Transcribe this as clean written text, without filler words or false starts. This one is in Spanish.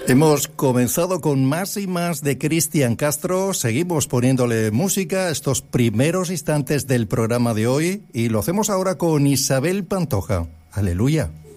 Hemos comenzado con más y más de Cristian Castro, seguimos poniéndole música a estos primeros instantes del programa de hoy y lo hacemos ahora con Isabel Pantoja. Aleluya.